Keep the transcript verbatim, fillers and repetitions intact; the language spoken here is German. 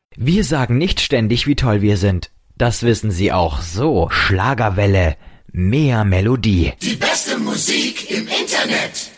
Wir sagen nicht ständig, wie toll wir sind. Das wissen Sie auch. So, Schlagerwelle, mehr Melodie. Die beste Musik im Internet.